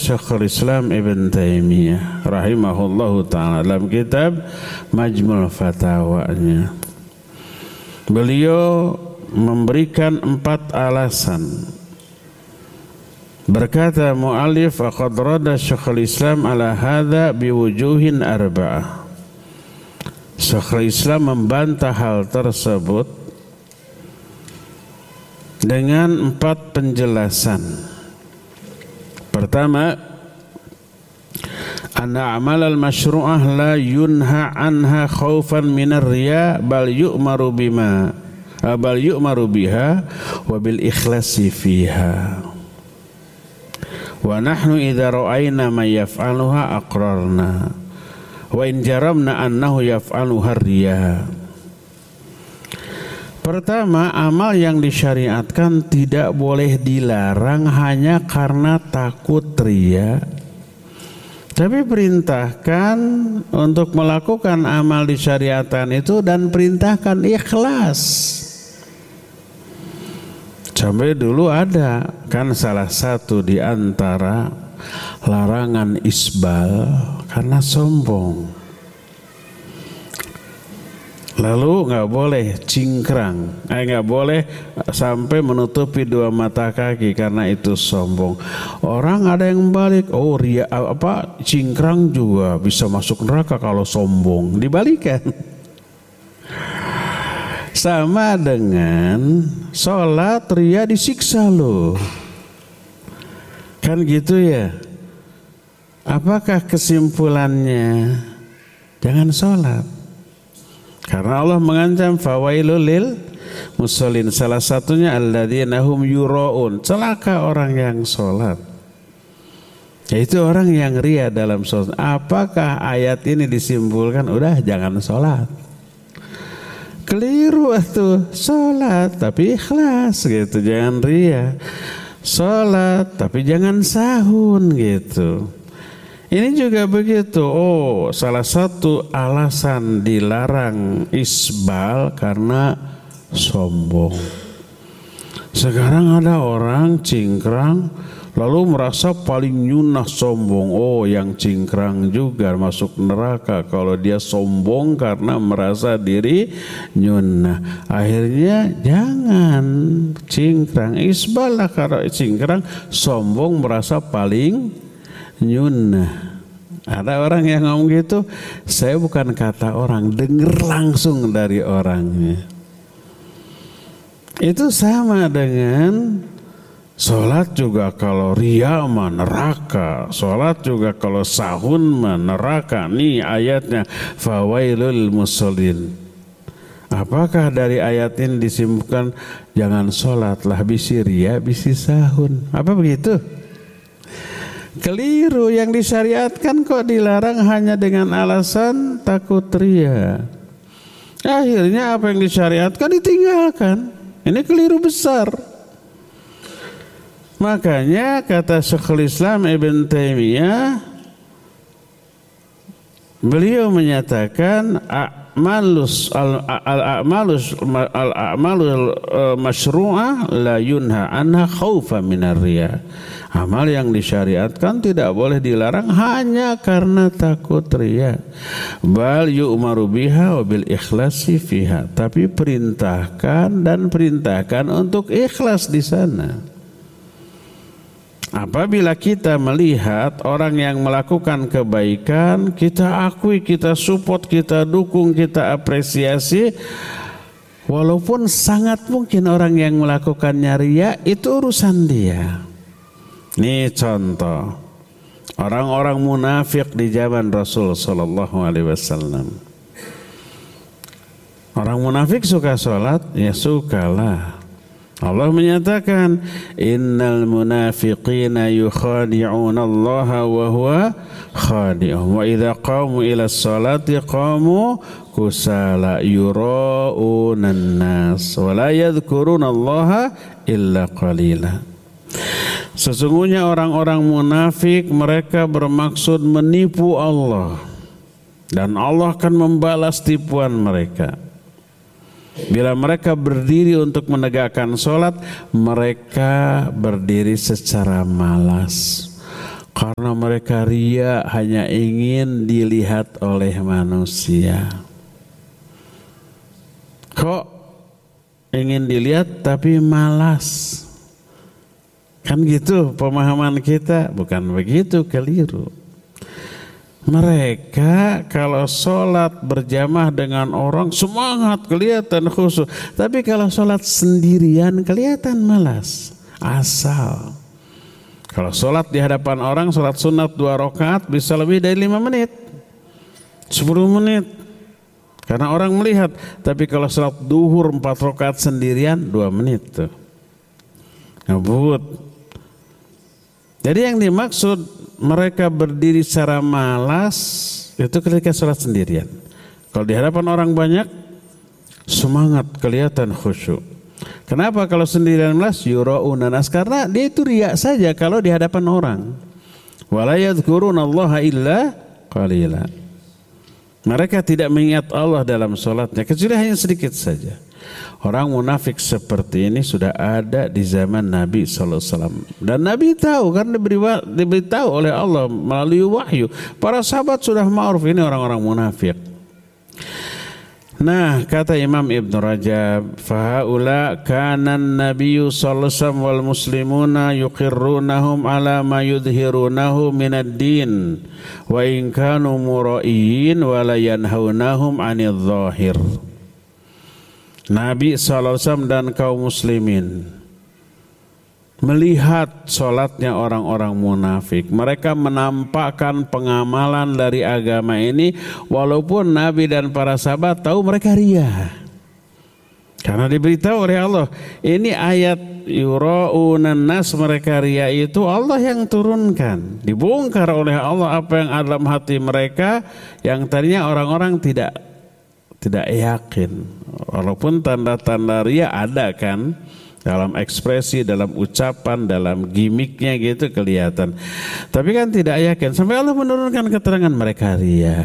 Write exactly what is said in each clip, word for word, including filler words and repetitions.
Syekhul Islam Ibn Taimiyah rahimahullahu ta'ala dalam kitab Majmul Fatawanya. Beliau memberikan empat alasan. Berkata mu'allif, faqad radda Syekhul Islam ala hadha biwujuhin arba'ah. Syekhul Islam membantah hal tersebut dengan empat penjelasan. Pertama, anna amal al-masyru'ah la yunha anha khaufan minar riya bal yu'maru bima bal yu'maru biha wa bil ikhlasi fiha. Wa nahnu idza ra'ayna ma yaf'aluha aqrarna wa in jaramna annahu yaf'aluha riya. Pertama, amal yang disyariatkan tidak boleh dilarang hanya karena takut riya. Tapi perintahkan untuk melakukan amal disyariatkan itu dan perintahkan ikhlas. Sampai dulu ada kan salah satu di antara larangan isbal karena sombong. Lalu nggak boleh cingkrang, eh nggak boleh sampai menutupi dua mata kaki karena itu sombong. Orang ada yang balik, oh ria apa cingkrang juga bisa masuk neraka kalau sombong, dibalikan. Sama dengan sholat ria disiksa loh, kan gitu ya. Apakah kesimpulannya? Jangan sholat. Karena Allah mengancam fawailul lil musallin, salah satunya alladzina hum yuraun, celaka orang yang sholat, yaitu orang yang ria dalam sholat. Apakah ayat ini disimpulkan udah jangan sholat? Keliru tuh, sholat tapi ikhlas gitu, jangan ria. Sholat tapi jangan sahun gitu. Ini juga begitu. Oh, salah satu alasan dilarang isbal karena sombong. Sekarang ada orang cingkrang lalu merasa paling nyunah sombong. Oh, yang cingkrang juga masuk neraka kalau dia sombong karena merasa diri nyunah. Akhirnya jangan cingkrang, isbal lah kalau cingkrang, sombong merasa paling nyunah. Ada orang yang ngomong gitu, saya bukan kata orang, dengar langsung dari orangnya. Itu sama dengan sholat juga kalau ria mah neraka, sholat juga kalau sahun mah neraka. Nih ayatnya fawailul musallin. Apakah dari ayat ini disimpulkan jangan sholat lah bisi ria bisi sahun? Apa begitu? Keliru, yang disyariatkan kok dilarang hanya dengan alasan takut ria. Akhirnya apa yang disyariatkan ditinggalkan. Ini keliru besar. Makanya kata Syekhul Islam Ibn Taimiyah, beliau menyatakan a'malus al-a'malus al-a'malul masyru'ah la yunha anha khaufa minar riya. Amal yang disyariatkan tidak boleh dilarang hanya karena takut riya. Bal yu'maru biha wa bil ikhlasi fiha. Tapi perintahkan dan perintahkan untuk ikhlas di sana. Apabila kita melihat orang yang melakukan kebaikan, kita akui, kita support, kita dukung, kita apresiasi, walaupun sangat mungkin orang yang melakukannya riya, itu urusan dia. Ini contoh orang-orang munafik di zaman Rasul sallallahu alaihi wasallam. Orang munafik suka sholat, ya sukalah. Allah menyatakan innal munafiqina yukhadi'una Allah wa huwa khadi'uhum wa idza qamu ila sholati qamu kusala yura'una an-nas wa la yadhkuruna Allah illa qalila. Sesungguhnya orang-orang munafik mereka bermaksud menipu Allah dan Allah akan membalas tipuan mereka. Bila mereka berdiri untuk menegakkan sholat, mereka berdiri secara malas. Karena mereka riya, hanya ingin dilihat oleh manusia. Kok ingin dilihat tapi malas? Kan gitu pemahaman kita. Bukan begitu, keliru. Mereka kalau sholat berjamaah dengan orang semangat, kelihatan khusyuk. Tapi kalau sholat sendirian kelihatan malas, asal. Kalau sholat di hadapan orang, sholat sunat dua rakaat bisa lebih dari lima menit, sepuluh menit. Karena orang melihat. Tapi kalau sholat duhur empat rakaat sendirian dua menit tuh ngebut. Jadi yang dimaksud mereka berdiri secara malas itu ketika sholat sendirian. Kalau di hadapan orang banyak semangat, kelihatan khusyuk. Kenapa kalau sendirian malas? Yura'una nas, karena dia itu riya saja kalau di hadapan orang. Wala yadhkurunallaha illa qalila. Mereka tidak mengingat Allah dalam sholatnya kecuali hanya sedikit saja. Orang munafik seperti ini sudah ada di zaman Nabi sallallahu alaihi wasallam. Dan Nabi tahu karena diberi, diberitahu oleh Allah melalui wahyu. Para sahabat sudah ma'ruf ini orang-orang munafik. Nah, kata Imam Ibn Rajab, fahaula kanan nabiyyu sallallahu alaihi wasallam wal muslimuna yuqirrunahum ala ma yudhirunahu minad din wa in kanu mura'in wa la yanhaunahum 'anil zahir. Nabi sallallahu alaihi wasallam dan kaum muslimin melihat sholatnya orang-orang munafik. Mereka menampakkan pengamalan dari agama ini walaupun Nabi dan para sahabat tahu mereka riya. Karena diberitahu oleh Allah, ini ayat yura'unan nas, mereka riya itu Allah yang turunkan. Dibongkar oleh Allah apa yang ada dalam hati mereka yang tadinya orang-orang tidak tidak yakin. Walaupun tanda-tanda riya ada kan, dalam ekspresi, dalam ucapan, dalam gimmicknya gitu kelihatan. Tapi kan tidak yakin. Sampai Allah menurunkan keterangan mereka riya.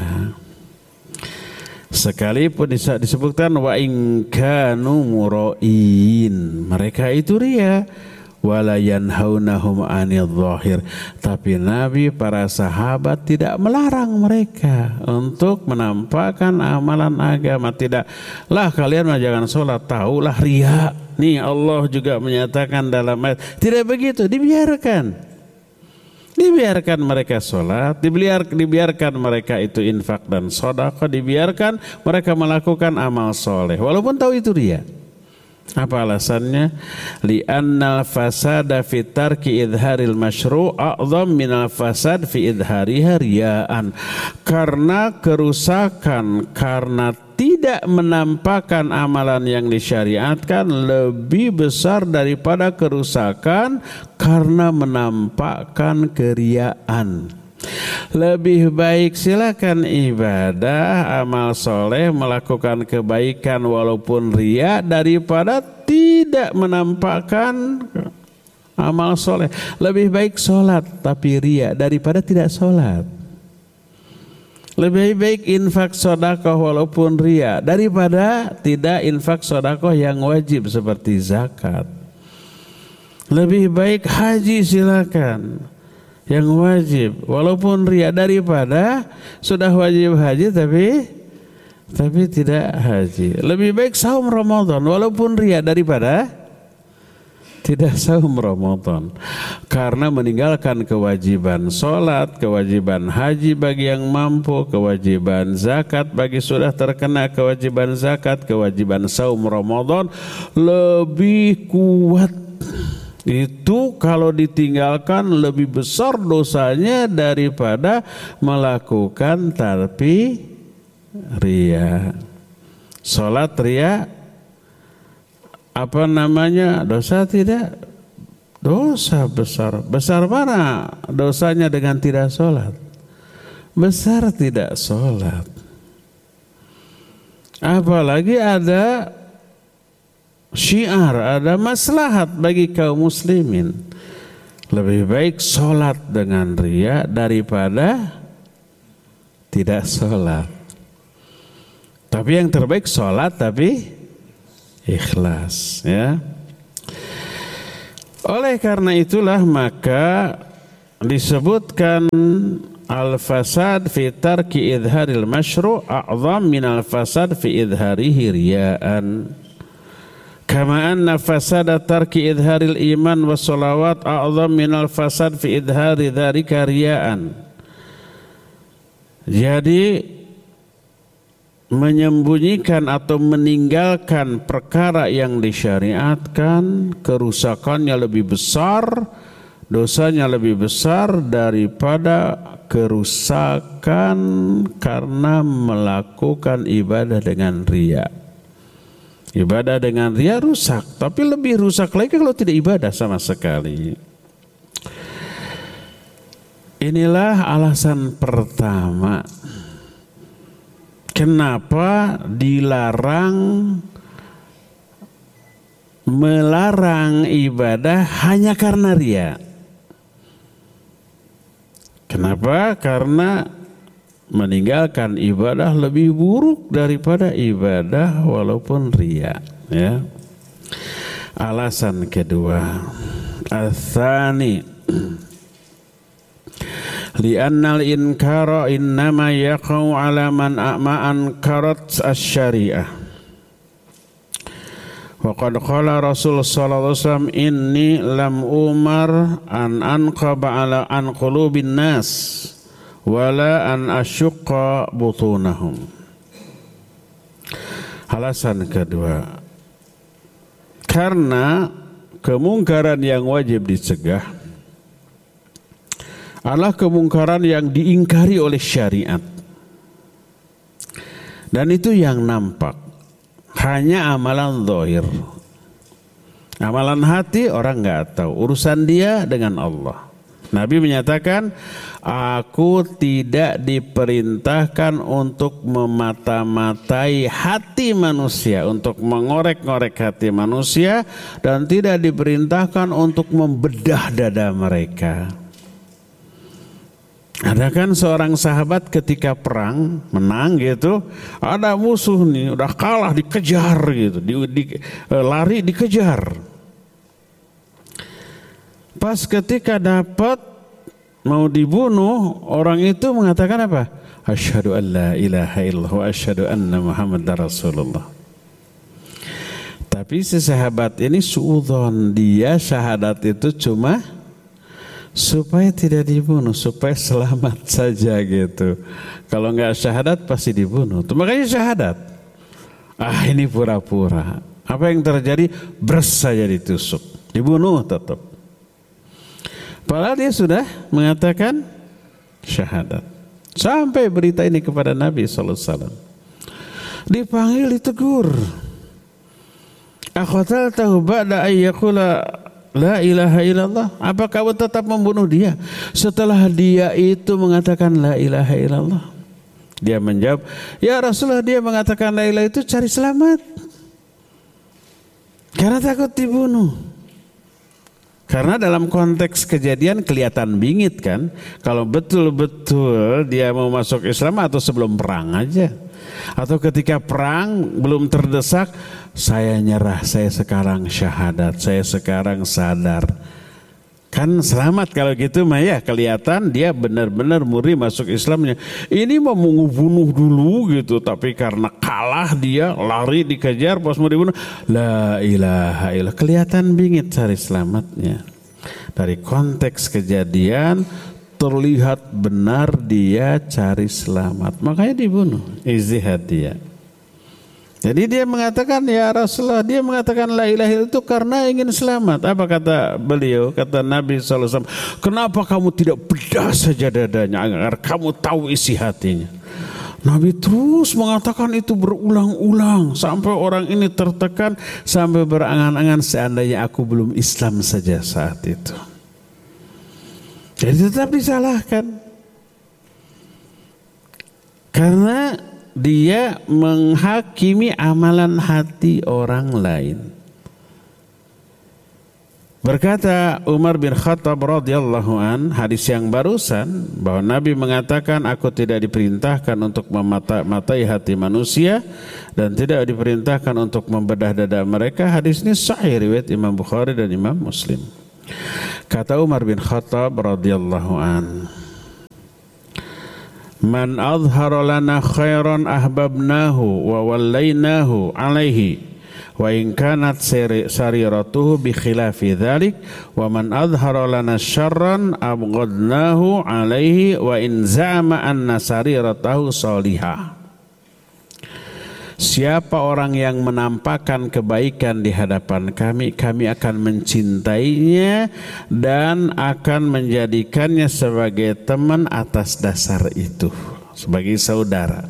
Sekalipun disebutkan wa in kanu mura'in, mereka itu riya. Wala yanhaunahum 'anil zahir, tapi Nabi, para sahabat tidak melarang mereka untuk menampakkan amalan agama. Tidak, lah kalian mah jangan sholat, tahulah riya. Nih Allah juga menyatakan dalam ayat, tidak begitu, dibiarkan. Dibiarkan mereka sholat, dibiar, dibiarkan mereka itu infak dan sedekah, dibiarkan mereka melakukan amal soleh walaupun tahu itu riya. Apa alasannya? Li'annal fasada fi tarki idharil masyru' a'zam minal fasad fi idhariha riya'an. Karena kerusakan karena tidak menampakkan amalan yang disyariatkan lebih besar daripada kerusakan karena menampakkan keriaan. Lebih baik silakan ibadah, amal soleh, melakukan kebaikan walaupun riya daripada tidak menampakkan amal soleh. Lebih baik sholat tapi riya daripada tidak sholat. Lebih baik infak sedekah walaupun riya daripada tidak infak sedekah yang wajib seperti zakat. Lebih baik haji silakan yang wajib walaupun riya daripada sudah wajib haji tapi tapi tidak haji. Lebih baik saum Ramadan walaupun riya daripada tidak saum Ramadan. Karena meninggalkan kewajiban sholat, kewajiban haji bagi yang mampu, kewajiban zakat bagi sudah terkena kewajiban zakat, kewajiban saum Ramadan lebih kuat. Itu kalau ditinggalkan lebih besar dosanya daripada melakukan tapi riya. Salat riya apa namanya? Dosa tidak? Dosa besar. Besar mana dosanya dengan tidak salat? Besar tidak salat. Apalagi ada syiar, ada maslahat bagi kaum muslimin. Lebih baik sholat dengan riya daripada tidak sholat. Tapi yang terbaik sholat tapi ikhlas, ya. Oleh karena itulah maka disebutkan al-fasad fi tarki idharil masyru' a'zam min al-fasad fi idharihi riya'an. Kama anna fasada tarki idharil iman was salawat a'zam min al-fasad fi idhari dzalika riya'an. Jadi menyembunyikan atau meninggalkan perkara yang disyariatkan, kerusakannya lebih besar, dosanya lebih besar daripada kerusakan karena melakukan ibadah dengan riya. Ibadah dengan riya rusak, tapi lebih rusak lagi kalau tidak ibadah sama sekali. Inilah alasan pertama kenapa dilarang melarang ibadah hanya karena riya. Kenapa? Karena meninggalkan ibadah lebih buruk daripada ibadah walaupun riya, ya. Alasan kedua, ats-tsani li'anna al-inkara innama yaqau 'ala man a'ma ankarat asy-syari'ah. Wa qad qala Rasul sallallahu alaihi wasallam inni lam umar an anqaba 'ala an qulubin nas wala an asyqa butunahum. Alasan kedua, karena kemungkaran yang wajib dicegah adalah kemungkaran yang diingkari oleh syariat, dan itu yang nampak hanya amalan zahir. Amalan hati orang nggak tahu, urusan dia dengan Allah. Nabi menyatakan, aku tidak diperintahkan untuk memata-matai hati manusia, untuk mengorek-ngorek hati manusia, dan tidak diperintahkan untuk membedah dada mereka. Ada kan seorang sahabat ketika perang menang gitu, ada musuh nih udah kalah dikejar gitu, di, di, lari dikejar. Pas ketika dapat mau dibunuh, orang itu mengatakan apa? Asyhadu an la ilaha illallah wa asyhadu anna Muhammadar Rasulullah. Tapi si sahabat ini suudzon, dia syahadat itu cuma supaya tidak dibunuh, supaya selamat saja gitu. Kalau nggak syahadat pasti dibunuh. Itu makanya syahadat. Ah, ini pura-pura. Apa yang terjadi? Bers saja ditusuk, dibunuh tetap. Padahal dia sudah mengatakan syahadat. Sampai berita ini kepada Nabi sallallahu alaihi wasallam. Dipanggil, ditegur. Aqataltahu ba'da ayyaqula la ilaha illallah. Apa kamu tetap membunuh dia setelah dia itu mengatakan la ilaha illallah? Dia menjawab, ya Rasulullah, dia mengatakan la ilaha itu cari selamat, karena takut dibunuh. Karena dalam konteks kejadian kelihatan bingit kan, kalau betul-betul dia mau masuk Islam atau sebelum perang aja, atau ketika perang belum terdesak, saya nyerah, saya sekarang syahadat, saya sekarang sadar. Kan selamat kalau gitu mah ya, kelihatan dia benar-benar murni masuk Islamnya. Ini mau membunuh dulu gitu, tapi karena kalah dia lari dikejar, pas mau dibunuh la ilaha illallah, kelihatan bingit cari selamatnya. Dari konteks kejadian terlihat benar dia cari selamat, makanya dibunuh, izihad dia. Jadi dia mengatakan, ya Rasulullah, dia mengatakan la ilaha illallah itu karena ingin selamat. Apa kata beliau? Kata Nabi sallallahu alaihi wasallam, kenapa kamu tidak bedah saja dadanya agar kamu tahu isi hatinya? Nabi terus mengatakan itu berulang-ulang sampai orang ini tertekan, sampai berangan-angan seandainya aku belum Islam saja saat itu. Jadi tetap disalahkan karena dia menghakimi amalan hati orang lain. Berkata Umar bin Khattab radhiyallahu an, hadis yang barusan, bahwa Nabi mengatakan, aku tidak diperintahkan untuk memata-matai hati manusia dan tidak diperintahkan untuk membedah dada mereka. Hadis ini sahih riwayat Imam Bukhari dan Imam Muslim. Kata Umar bin Khattab radhiyallahu an, man adhara lana khairan ahbabnahu wa wallainahu alaihi wa in kanat sariratuhu bi khilafi dzalik wa man adhara lana syarran abghadnahu alaihi wa in za'ama anna sariratahu salihah. Siapa orang yang menampakkan kebaikan di hadapan kami, kami akan mencintainya dan akan menjadikannya sebagai teman atas dasar itu, sebagai saudara.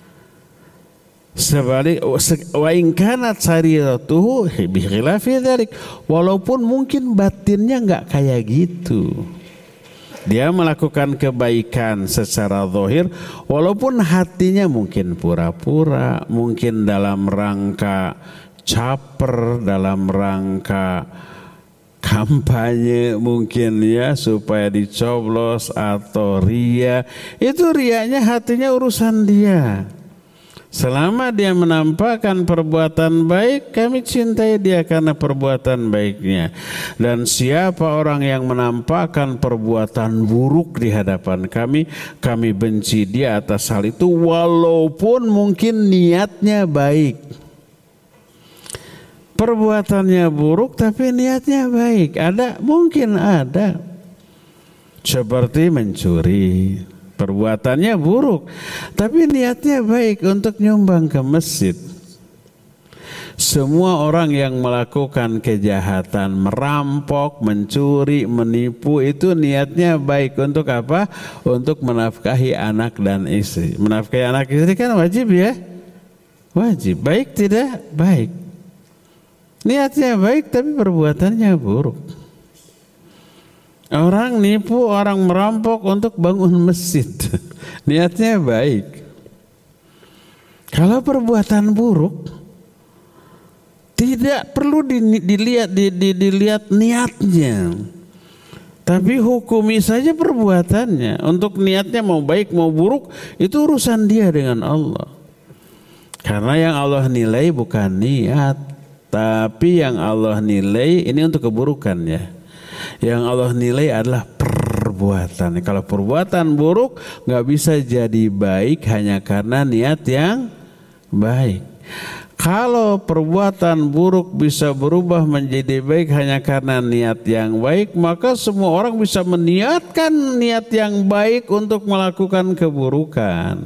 Sebalik wa in kanat sariratuhu bi khilafi dzalik, walaupun mungkin batinnya enggak kayak gitu. Dia melakukan kebaikan secara zahir, walaupun hatinya mungkin pura-pura, mungkin dalam rangka caper, dalam rangka kampanye mungkin ya, supaya dicoblos atau ria. Itu rianya, hatinya urusan dia. Selama dia menampakkan perbuatan baik, kami cintai dia karena perbuatan baiknya. Dan siapa orang yang menampakkan perbuatan buruk di hadapan kami, kami benci dia atas hal itu, walaupun mungkin niatnya baik. Perbuatannya buruk tapi niatnya baik. Ada, mungkin ada. Seperti mencuri. Perbuatannya buruk, tapi niatnya baik untuk nyumbang ke masjid. Semua orang yang melakukan kejahatan, merampok, mencuri, menipu, itu niatnya baik untuk apa? Untuk menafkahi anak dan istri. Menafkahi anak istri kan wajib ya? Wajib. Baik tidak? Baik. Niatnya baik tapi perbuatannya buruk. Orang nipu, orang merampok untuk bangun masjid, niatnya baik. Kalau perbuatan buruk, tidak perlu dilihat, dilihat niatnya, tapi hukumi saja perbuatannya. Untuk niatnya mau baik mau buruk, itu urusan dia dengan Allah. Karena yang Allah nilai bukan niat, tapi yang Allah nilai ini untuk keburukan ya. Yang Allah nilai adalah perbuatan. Kalau perbuatan buruk nggak bisa jadi baik hanya karena niat yang baik. Kalau perbuatan buruk bisa berubah menjadi baik hanya karena niat yang baik, maka semua orang bisa meniatkan niat yang baik untuk melakukan keburukan.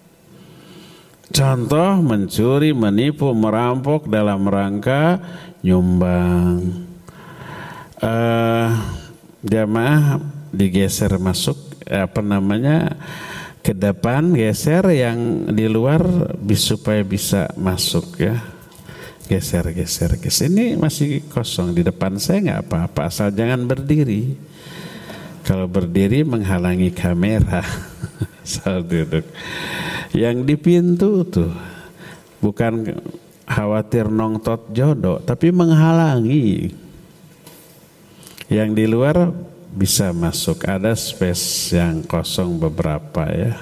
Contoh mencuri, menipu, merampok dalam rangka nyumbang. Uh, jamaah digeser masuk apa namanya ke depan, geser yang di luar supaya bisa masuk ya, geser geser ke sini, masih kosong di depan saya nggak apa-apa asal jangan berdiri. Kalau berdiri menghalangi kamera. Asal duduk. Yang di pintu tuh bukan khawatir nongtot jodoh tapi menghalangi. Yang di luar bisa masuk, ada space yang kosong beberapa ya.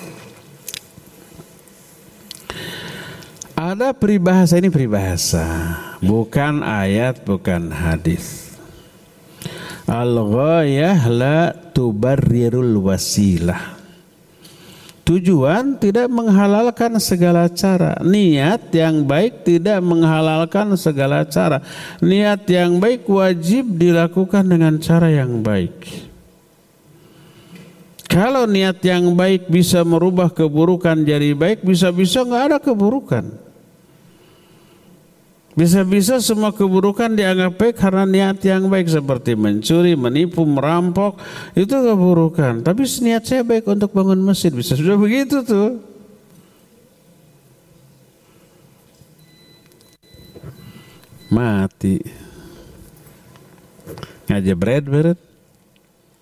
Ada peribahasa, ini peribahasa, bukan ayat, bukan hadis. Al-ghayah la tubarrirul wasilah. Tujuan tidak menghalalkan segala cara. Niat yang baik tidak menghalalkan segala cara. Niat yang baik wajib dilakukan dengan cara yang baik. Kalau niat yang baik bisa merubah keburukan jadi baik, bisa-bisa nggak ada keburukan. Bisa-bisa semua keburukan dianggap baik karena niat yang baik, seperti mencuri, menipu, merampok, itu keburukan. Tapi niat saya baik untuk bangun masjid, bisa sudah begitu tuh. Mati. Ngajebret beret.